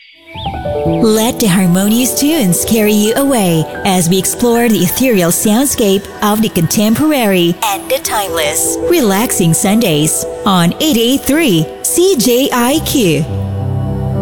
Let the harmonious tunes carry you away as we explore the ethereal soundscape of the contemporary and the timeless. Relaxing Sundays on 883 CJIQ.